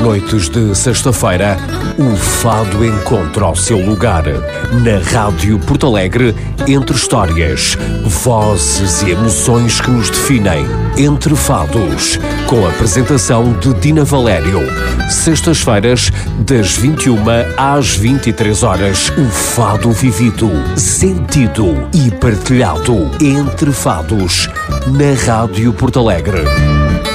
noites de sexta-feira, o fado encontra o seu lugar. Na Rádio Porto Alegre, entre histórias, vozes e emoções que nos definem. Entre fados, com a apresentação de Dina Valério. Sextas-feiras, das 21 às 23 horas, o fado vivido, sentido e partilhado. Entre fados, na Rádio Porto Alegre.